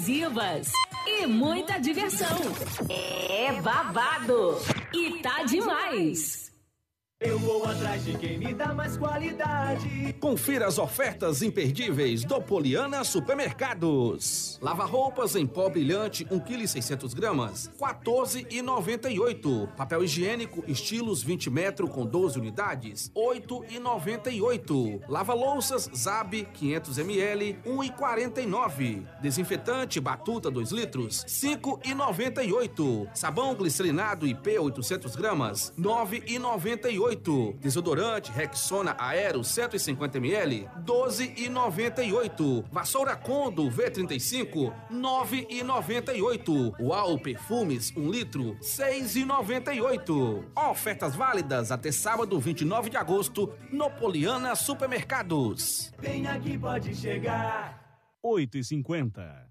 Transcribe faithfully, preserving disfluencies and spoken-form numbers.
exclusivas e muita diversão. É babado e tá demais. Eu vou atrás de quem me dá mais qualidade. Confira as ofertas imperdíveis do Poliana Supermercados. Lava-roupas em pó brilhante, um quilo e seiscentos gramas, quatorze reais e noventa e oito centavos. Papel higiênico estilos vinte metros com doze unidades, oito reais e noventa e oito centavos. Lava-louças Zab quinhentos mililitros, um real e quarenta e nove centavos. Desinfetante Batuta dois litros, cinco reais e noventa e oito centavos. Sabão glicerinado I P oitocentos gramas, nove reais e noventa e oito centavos. Desodorante Rexona Aero cento e cinquenta mililitros, doze reais e noventa e oito centavos. Vassoura Condo V trinta e cinco, nove reais e noventa e oito centavos. Uau Perfumes um litro, seis reais e noventa e oito centavos. Ofertas válidas até sábado vinte e nove de agosto no Poliana Supermercados. Vem aqui, pode chegar. oito e cinquenta.